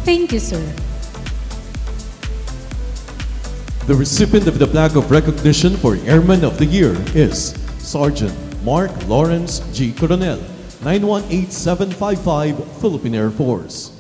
Thank you, sir. The recipient of the plaque of recognition for Airman of the Year is Sergeant Mark Lawrence G. Coronel, 918755, Philippine Air Force.